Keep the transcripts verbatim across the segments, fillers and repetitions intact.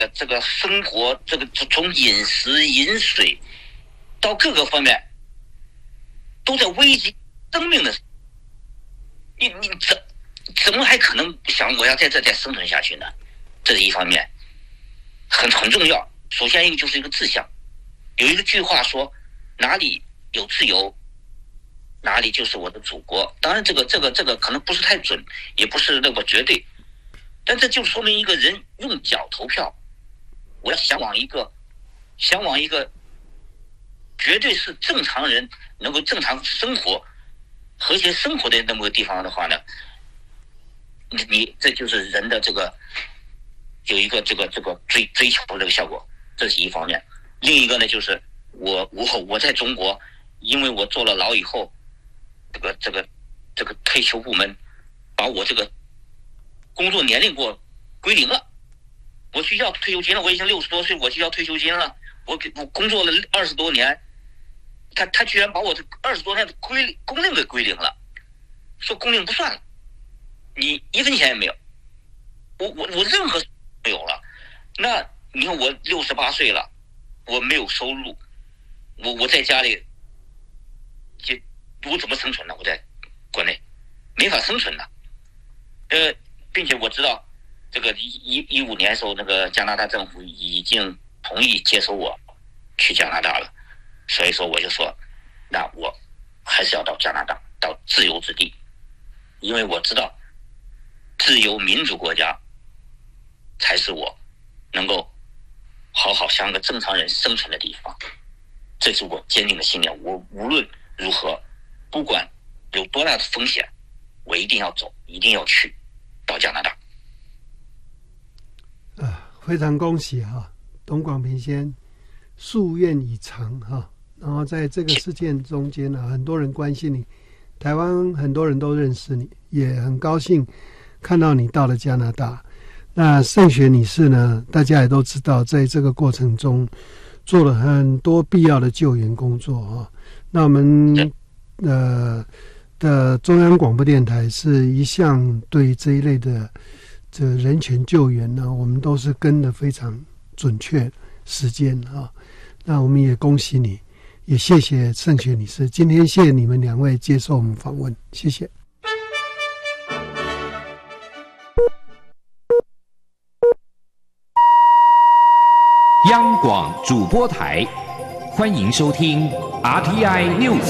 这个生活，这个从饮食、饮水到各个方面，都在危及生命的。你你怎怎么还可能想我要在这再生存下去呢？这是一方面，很很重要。首先一个就是一个志向，有一个句话说，哪里有自由，哪里就是我的祖国。当然这个这个这个可能不是太准，也不是那么绝对，但这就说明一个人用脚投票，我要向往一个向往一个绝对是正常人能够正常生活和谐生活的那么个地方的话呢，你你这就是人的这个有一个这个这个追追求的这个效果，这是一方面。另一个呢，就是我我我在中国，因为我坐了牢以后，这个这个这个退休部门把我这个工作年龄给我归零了，我去要退休金了，我已经六十多岁，我去要退休金了，我给我工作了二十多年，他他居然把我这二十多年的归工龄给归零了，说工龄不算了，你一分钱也没有，我我我任何没有了。那你看我六十八岁了，我没有收入，我我在家里，就我怎么生存呢？我在国内没法生存的，呃，并且我知道这个一一一五年的时候，那个加拿大政府已经同意接收我去加拿大了，所以说我就说，那我还是要到加拿大，到自由之地，因为我知道自由民主国家才是我能够好好像个正常人生存的地方，这是我坚定的信念。我无论如何，不管有多大的风险，我一定要走，一定要去到加拿大。 啊，非常恭喜哈、啊，董广平先夙愿已偿哈、啊。然后在这个事件中间呢、啊，很多人关心你，台湾很多人都认识你，也很高兴看到你到了加拿大。那盛雪女士呢，大家也都知道，在这个过程中做了很多必要的救援工作啊。那我们呃的中央广播电台是一向对这一类的这人权救援呢，我们都是跟得非常准确时间啊。那我们也恭喜你，也谢谢盛雪女士，今天谢谢你们两位接受我们访问，谢谢。 央广主播台，欢迎收听 R T I News。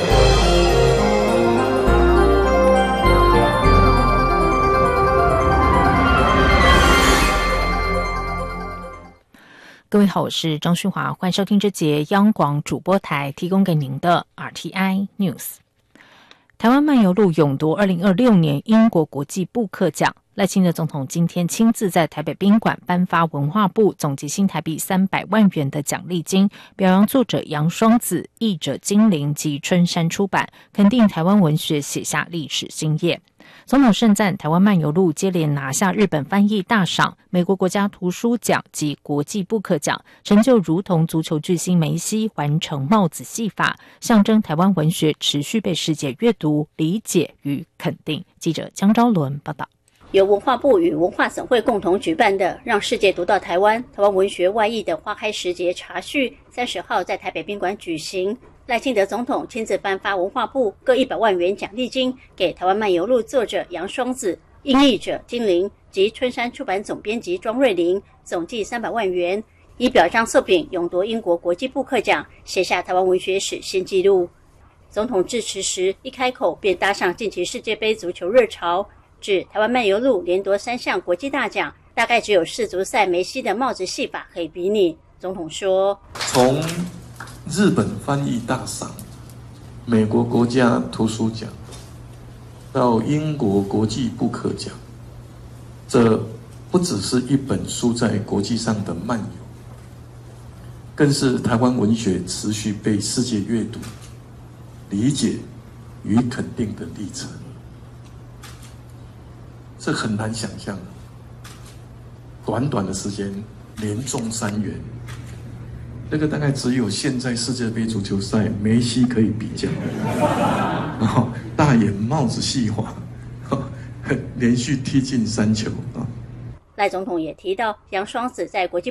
各位好，我是张旭华，欢迎收听这节央广主播台提供给您的 R T I News。台湾漫游路勇夺二零二六年英国国际布克奖。赖清德总统今天亲自在台北宾馆颁发文化部总计新台币三百万元的奖励金，表扬作者杨双子、译者金玲及春山出版，肯定台湾文学写下历史新页。总统盛赞台湾漫游录接连拿下日本翻译大赏、美国国家图书奖及国际布克奖，成就如同足球巨星梅西完成帽子戏法，象征台湾文学持续被世界阅读、理解与肯定。记者江昭伦报道。 由文化部与文化总会共同举办的让世界读到台湾台湾文学外译的花开时节茶叙三十号在台北宾馆举行，赖清德总统亲自颁发文化部各一百万元奖励金给台湾漫游录作者杨双子、英译者金玲及春山出版总编辑庄瑞玲，总计三百万元，以表彰作品勇夺英国国际布克奖，写下台湾文学史新纪录。总统致辞时一开口便搭上近期世界杯足球热潮，指台湾漫游录连夺三项国际大奖，大概只有世足赛梅西的帽子戏法可以比拟。总统说， 从日本翻译大赏、美国国家图书奖到英国国际布克奖，这不只是一本书在国际上的漫游，更是台湾文学持续被世界阅读、理解与肯定的历程。这很难想象，短短的时间连中三元，这个大概只有现在世界杯足球赛梅西可以比较。然后大眼帽子戏法，连续踢进三球啊！ 赖总统也提到，杨双子在国际